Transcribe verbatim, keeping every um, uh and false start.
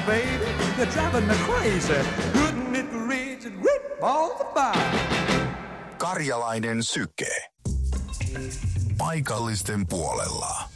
baby, you're driving me crazy. Couldn't it reach and rip all the fire? Karjalainen Syke. Paikallisten puolella.